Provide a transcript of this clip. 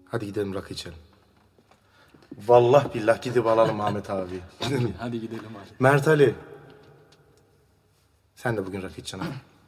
Hadi gidelim rakı içelim. Vallahi billah gidip alalım Ahmet abi. Hadi gidelim abi. Mert Ali. Sen de bugün rakı içeceksin abi.